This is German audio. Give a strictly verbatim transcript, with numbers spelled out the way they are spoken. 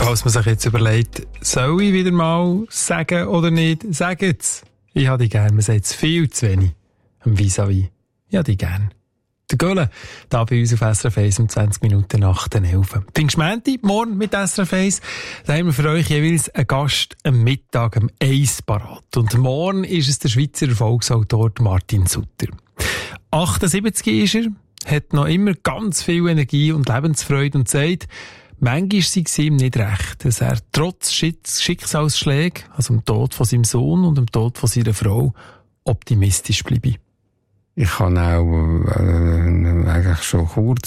Falls man sich jetzt überlegt, soll ich wieder mal sagen oder nicht, sagt's. Ich habe die gern, man sagt es viel zu wenig. Am Vis-à-vis. Ich habe die gern. Der Gölle, da bei uns auf S R F eins um zwanzig Minuten nach den elf. Pfingstmänti, morgen mit S R F eins. Da haben wir für euch jeweils einen Gast am Mittag am eins parat. Und morgen ist es der Schweizer Erfolgsautor Martin Sutter. achtundsiebzig ist er, hat noch immer ganz viel Energie und Lebensfreude und sagt, manchmal sei es ihm nicht recht, dass er trotz Schicksalsschlägen, also dem Tod von seinem Sohn und dem Tod von seiner Frau, optimistisch bleibe. Ich kann auch äh, eigentlich schon kurz